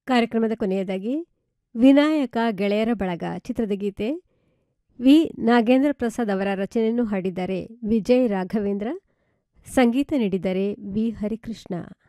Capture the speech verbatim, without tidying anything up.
ಕಾರ್ಯಕ್ರಮದ ಕೊನೆಯದಾಗಿ ವಿನಾಯಕ ಗೆಳೆಯರ ಬಳಗ ಚಿತ್ರದ ಗೀತೆ. ವಿ ನಾಗೇಂದ್ರ ಪ್ರಸಾದ್ ಅವರ ರಚನೆಯನ್ನು ಹಾಡಿದ್ದಾರೆ ವಿಜಯ್ ರಾಘವೇಂದ್ರ, ಸಂಗೀತ ನೀಡಿದ್ದಾರೆ ವಿ ಹರಿಕೃಷ್ಣ.